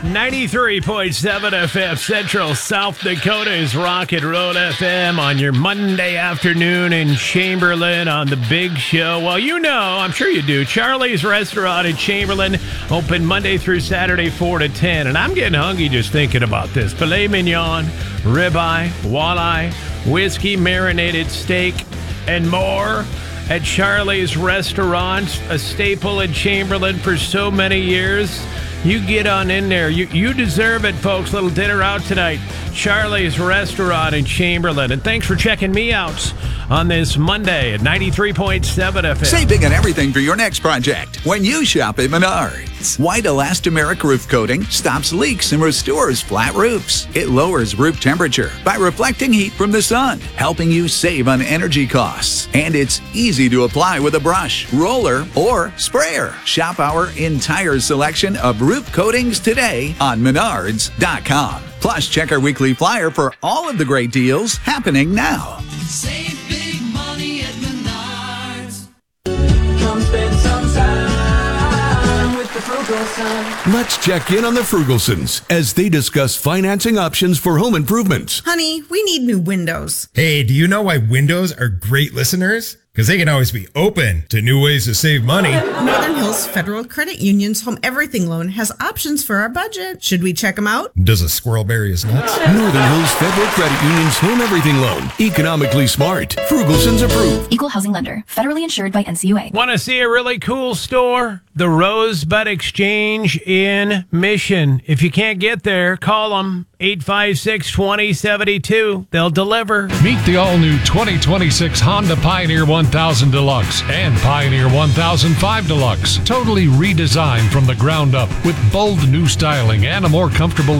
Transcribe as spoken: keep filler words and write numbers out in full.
ninety-three point seven F M Central South Dakota's Rock and Roll F M on your Monday afternoon in Chamberlain on the big show. Well, you know, I'm sure you do, Charlie's Restaurant in Chamberlain, open Monday through Saturday, four to ten. And I'm getting hungry just thinking about this. Filet mignon, ribeye, walleye, whiskey marinated steak, and more at Charlie's Restaurant, a staple in Chamberlain for so many years. You get on in there. You you deserve it, folks. Little dinner out tonight. Charlie's Restaurant in Chamberlain. And thanks for checking me out on this Monday at ninety-three point seven F M. Save big on everything for your next project when you shop at Menards. White elastomeric roof coating stops leaks and restores flat roofs. It lowers roof temperature by reflecting heat from the sun, helping you save on energy costs. And it's easy to apply with a brush, roller, or sprayer. Shop our entire selection of roof coatings today on Menards dot com. Plus, check our weekly flyer for all of the great deals happening now. Save big money at Menards. Come spend some time with the Frugalson. Let's check in on the Frugalsons as they discuss financing options for home improvements. Honey, we need new windows. Hey, do you know why windows are great listeners? Because they can always be open to new ways to save money. Northern Hills Federal Credit Union's Home Everything Loan has options for our budget. Should we check them out? Does a squirrel bury his nuts? Northern Hills Federal Credit Union's Home Everything Loan. Economically smart. Frugalsons approved. Equal housing lender. Federally insured by N C U A. Want to see a really cool store? The Rosebud Exchange in Mission. If you can't get there, call them. eight five six, two zero seven two. They'll deliver. Meet the all-new twenty twenty-six Honda Pioneer one thousand Deluxe and Pioneer one thousand five Deluxe. Totally redesigned from the ground up with bold new styling and a more comfortable